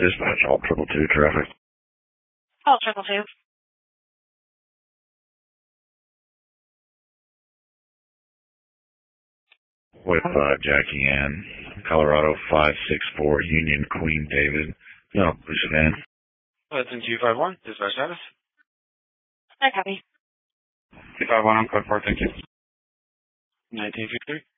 Dispatch, all 222 traffic. All 222. With Jackie Ann, Colorado 564, Union Queen David. No, Lucian. That's in 251. Dispatch status. I copy. 251 on code 4, thank you. 1953.